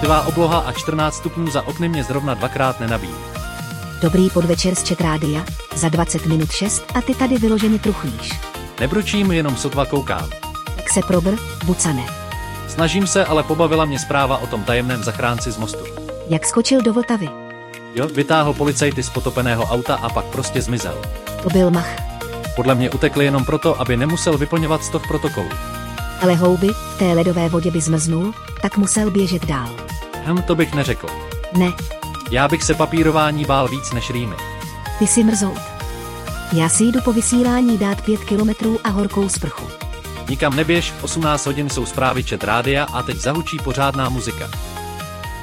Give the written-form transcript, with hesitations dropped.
čerstvá obloha a 14 stupňů za okny mě zrovna dvakrát nenabíjí. Dobrý podvečer z Czech Rádia, za 20 minut 6 a ty tady vyloženě truchlíš. Nebručím, jenom sotva koukám. Tak se probr, bucane. Snažím se, ale pobavila mě zpráva o tom tajemném zachránci z mostu. Jak skočil do Vltavy? Jo, vytáhl policajty z potopeného auta a pak prostě zmizel. To byl mach. Podle mě utekli jenom proto, aby nemusel vyplňovat 100 protokolů. Ale houby, v té ledové vodě by zmrznul, tak musel běžet dál. To bych neřekl. Ne, Já bych se papírování bál víc než rýmy. ty si mrzout. Já si jdu po vysílání dát 5 kilometrů a horkou sprchu. Nikam neběž, v 18 hodin jsou zprávy Czech Rádia a teď zahučí pořádná muzika.